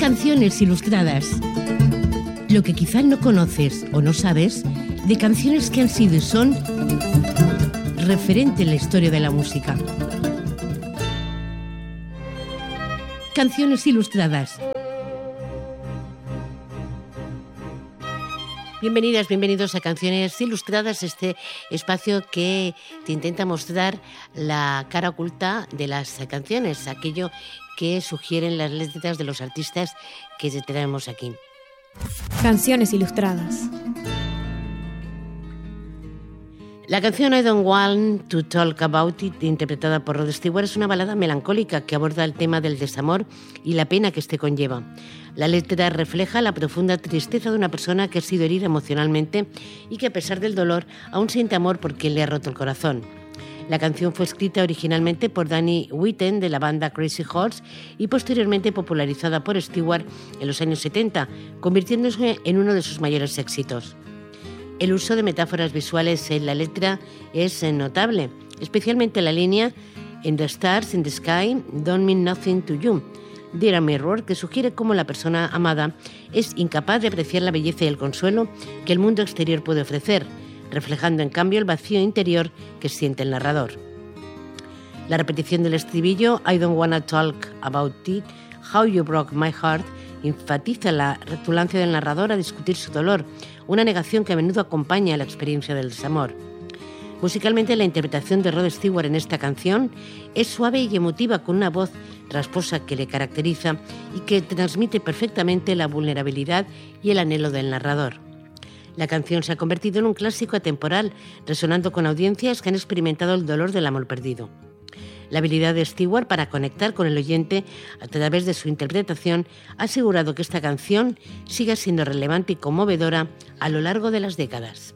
Canciones ilustradas. Lo que quizá no conoces o no sabes de canciones que han sido y son referente en la historia de la música. Canciones ilustradas. Bienvenidas, bienvenidos a Canciones Ilustradas, este espacio que te intenta mostrar la cara oculta de las canciones, aquello que sugieren las letras de los artistas que te traemos aquí. Canciones Ilustradas. La canción I Don't Want to Talk About It, interpretada por Rod Stewart, es una balada melancólica que aborda el tema del desamor y la pena que este conlleva. La letra refleja la profunda tristeza de una persona que ha sido herida emocionalmente y que, a pesar del dolor, aún siente amor por quien le ha roto el corazón. La canción fue escrita originalmente por Danny Whitten de la banda Crazy Horse y posteriormente popularizada por Stewart en los años 70, convirtiéndose en uno de sus mayores éxitos. El uso de metáforas visuales en la letra es notable, especialmente la línea "And the stars in the sky don't mean nothing to you", Dear Mirror, que sugiere cómo la persona amada es incapaz de apreciar la belleza y el consuelo que el mundo exterior puede ofrecer, reflejando en cambio el vacío interior que siente el narrador. La repetición del estribillo "I don't wanna talk about it, how you broke my heart" enfatiza la retulancia del narrador a discutir su dolor, una negación que a menudo acompaña a la experiencia del desamor. Musicalmente, la interpretación de Rod Stewart en esta canción es suave y emotiva, con una voz rasposa que le caracteriza y que transmite perfectamente la vulnerabilidad y el anhelo del narrador. La canción se ha convertido en un clásico atemporal, resonando con audiencias que han experimentado el dolor del amor perdido. La habilidad de Stewart para conectar con el oyente a través de su interpretación ha asegurado que esta canción siga siendo relevante y conmovedora a lo largo de las décadas.